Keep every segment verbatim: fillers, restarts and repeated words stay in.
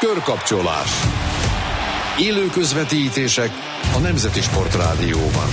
Körkapcsolás. Élő közvetítések a Nemzeti Sport Rádióban.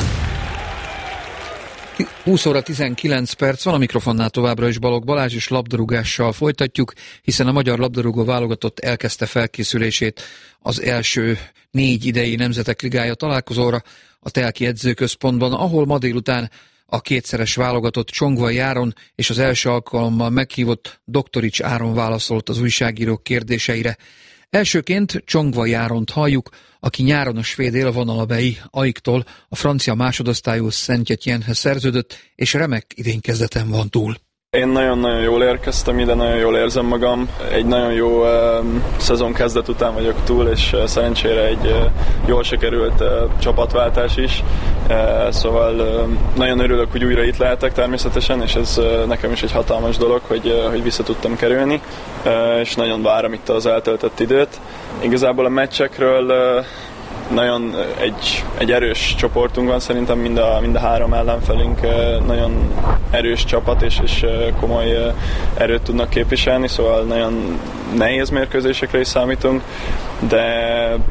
húsz óra tizenkilenc perc van, a mikrofonnál továbbra is Balogh Balázs, és labdarúgással folytatjuk, hiszen a magyar labdarúgó válogatott elkezdte felkészülését az első négy idei Nemzetek Ligája találkozóra a Telki edzőközpontban, ahol ma délután a kétszeres válogatott Csongvai Áron és az első alkalommal meghívott Doktorics Áron válaszolt az újságírók kérdéseire. Elsőként Csongvai Áront halljuk, aki nyáron a svéd élvonalabeli Aiktól a francia másodosztályú Saint-Étiennehez szerződött, és remek idénykezdeten van túl. Én nagyon-nagyon jól érkeztem ide, nagyon jól érzem magam. Egy nagyon jó uh, szezon kezdet után vagyok túl, és uh, szerencsére egy uh, jól sikerült uh, csapatváltás is. Uh, szóval uh, nagyon örülök, hogy újra itt lehetek természetesen, és ez uh, nekem is egy hatalmas dolog, hogy, uh, hogy vissza tudtam kerülni, uh, és nagyon várom itt az eltöltött időt. Igazából a meccsekről uh, nagyon egy, egy erős csoportunk van, szerintem mind a, mind a három ellenfelünk nagyon erős csapat, és, és komoly erőt tudnak képviselni, szóval nagyon nehéz mérkőzésekre is számítunk, de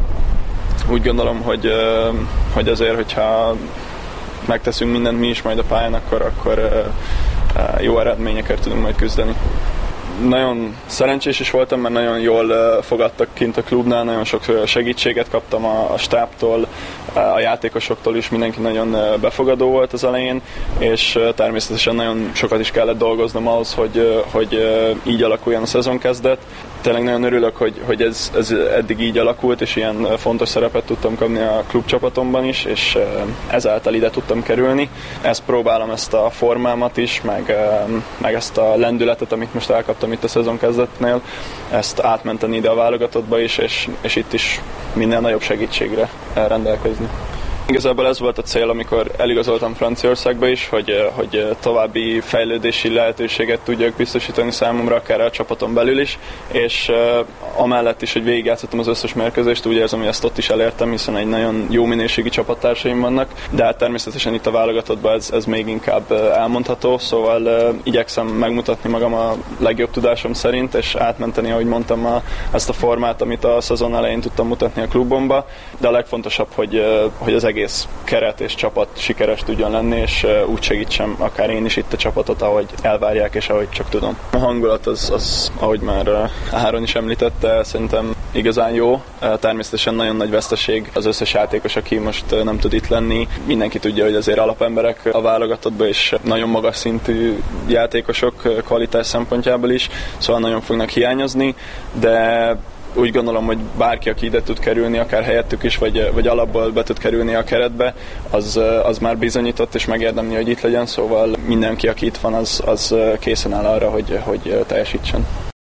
úgy gondolom, hogy, hogy azért, hogyha megteszünk mindent mi is majd a pályán, akkor, akkor jó eredményekért tudunk majd küzdeni. Nagyon szerencsés is voltam, mert nagyon jól fogadtak kint a klubnál, nagyon sok segítséget kaptam a, a stábtól, a játékosoktól is, mindenki nagyon befogadó volt az elején, és természetesen nagyon sokat is kellett dolgoznom ahhoz, hogy, hogy így alakuljon a szezonkezdet. Tényleg nagyon örülök, hogy, hogy ez, ez eddig így alakult, és ilyen fontos szerepet tudtam kapni a klubcsapatomban is, és ezáltal ide tudtam kerülni. Ezt próbálom, ezt a formámat is, meg, meg ezt a lendületet, amit most elkaptam itt a szezon kezdetnél, ezt átmenteni ide a válogatottba is, és, és itt is minél nagyobb segítségre rendelkezni. Igazából ez volt a cél, amikor eligazoltam Franciaországba is, hogy, hogy további fejlődési lehetőséget tudjak biztosítani számomra, akár a csapaton belül is, és uh, amellett is, hogy végigjátszottam az összes mérkőzést, úgy érzem, hogy ezt ott is elértem, hiszen egy nagyon jó minőségi csapattársaim vannak, de hát természetesen itt a válogatottban ez, ez még inkább elmondható, szóval uh, igyekszem megmutatni magam a legjobb tudásom szerint, és átmenteni, ahogy mondtam, a, ezt a formát, amit a szezon elején tudtam mutatni a klubomba, de a legfontosabb, hogy, uh, hogy az egész egész keret és csapat sikeres tudjon lenni, és úgy segítsem akár én is itt a csapatot, ahogy elvárják, és ahogy csak tudom. A hangulat az, az ahogy már Áron is említette, szerintem igazán jó. Természetesen nagyon nagy veszteség az összes játékos, aki most nem tud itt lenni. Mindenki tudja, hogy azért alapemberek a válogatottban, és nagyon magas szintű játékosok kvalitás szempontjából is, szóval nagyon fognak hiányozni, de úgy gondolom, hogy bárki, aki ide tud kerülni, akár helyettük is, vagy, vagy alapból be tud kerülni a keretbe, az, az már bizonyított, és megérdemli, hogy itt legyen, szóval mindenki, aki itt van, az, az készen áll arra, hogy, hogy teljesítsen.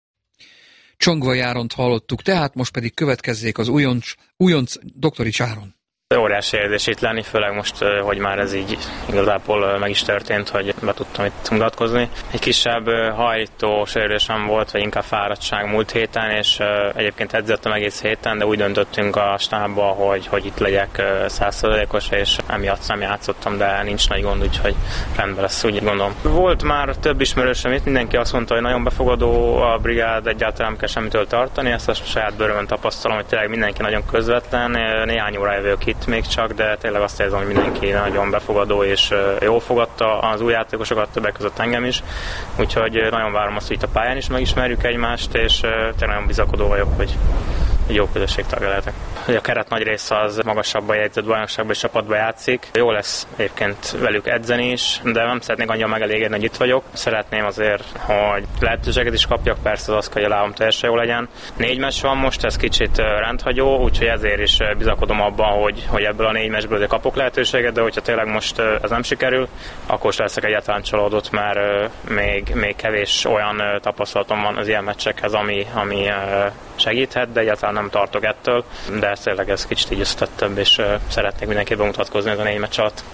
Csongvai Áront hallottuk, tehát most pedig következzék az újonc, újonc Doktorics Áron. Óriási érzés itt lenni, főleg most, hogy már ez így igazából meg is történt, hogy be tudtam itt mutatkozni. Egy kisebb hajlító sérülésem volt, vagy inkább fáradtság múlt héten, és egyébként edzettem egész héten, de úgy döntöttünk a stábba, hogy, hogy itt legyek száz százalékos, és emiatt nem játszottam, de nincs nagy gond, úgyhogy rendben lesz, úgy gondolom. Volt már több ismerősöm itt, mindenki azt mondta, hogy nagyon befogadó a brigád, egyáltalán nem kell semmitől tartani, ezt a saját bőrömön tapasztalom, hogy tényleg mindenki nagyon közvetlen, néhány órája vagyok itt még csak, de tényleg azt érzem, hogy mindenki nagyon befogadó és jól fogadta az új játékosokat, többek között engem is, úgyhogy nagyon várom azt, hogy itt a pályán is megismerjük egymást, és tényleg nagyon bizakodó vagyok, hogy egy jó közösség tagja lehetek. A keret nagy része az magasabban jegyzett bajnokságban és csapatban játszik. Jó lesz egyébként velük edzeni is, de nem szeretnék annyira megelégedni, hogy itt vagyok. Szeretném azért, hogy lehetőséget is kapjak, persze az az, hogy a lábam teljesen jó legyen. Négy meccs van most, ez kicsit rendhagyó, úgyhogy ezért is bizakodom abban, hogy, hogy ebből a négy meccsből kapok lehetőséget, de hogyha tényleg most ez nem sikerül, akkor is leszek egyáltalán csalódott, mert még, még kevés olyan tapasztalatom van az ilyen meccsekhez, ami, ami segíthet, de egyáltalán nem tartok ettől, de tényleg ez kicsit így összetettebb, és szeretnék mindenképpen bemutatkozni ez a négy meccs alatt.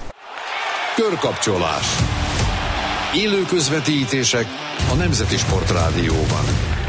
Körkapcsolás. Élő közvetítések a Nemzeti Sport Rádióban.